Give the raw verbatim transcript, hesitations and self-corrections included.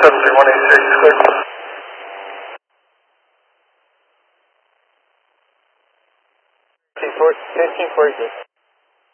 seven three one eight six, clear. fifteen forty-six.